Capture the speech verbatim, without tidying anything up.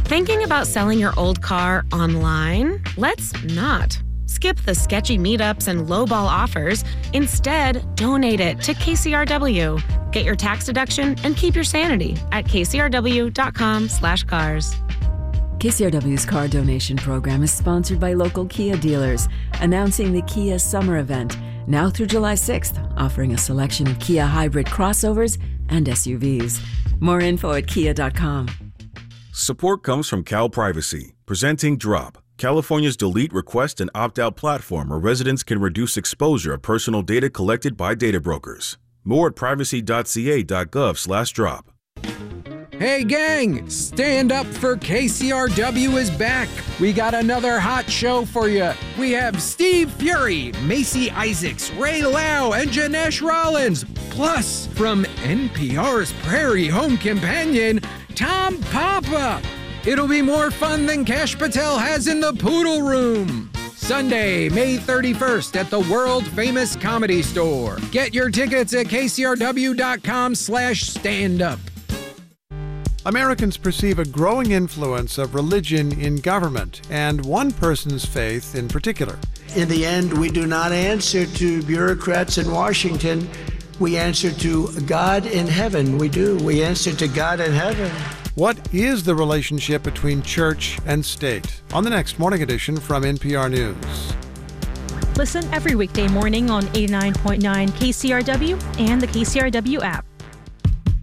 Thinking about selling your old car online? Let's not. Skip the sketchy meetups and lowball offers. Instead, donate it to K C R W. Get your tax deduction and keep your sanity at k c r w dot com slash cars. K C R W's car donation program is sponsored by local Kia dealers, announcing the Kia Summer Event, now through July sixth, offering a selection of Kia hybrid crossovers and S U Vs. More info at kia dot com. Support comes from Cal Privacy, presenting Drop, California's delete, request, and opt-out platform where residents can reduce exposure of personal data collected by data brokers. More at privacy dot c a dot gov slash drop. Hey gang, Stand Up for K C R W is back. We got another hot show for you. We have Steve Fury, Macy Isaacs, Ray Lau, and Janesh Rollins. Plus, from N P R's Prairie Home Companion, Tom Papa. It'll be more fun than Cash Patel has in the Poodle Room. Sunday, May thirty-first at the world-famous Comedy Store. Get your tickets at k c r w dot com slash stand up. Americans perceive a growing influence of religion in government, and one person's faith in particular. In the end, we do not answer to bureaucrats in Washington. We answer to God in heaven. We do. We answer to God in heaven. What is the relationship between church and state? On the next Morning Edition from N P R News. Listen every weekday morning on eighty-nine point nine K C R W and the K C R W app.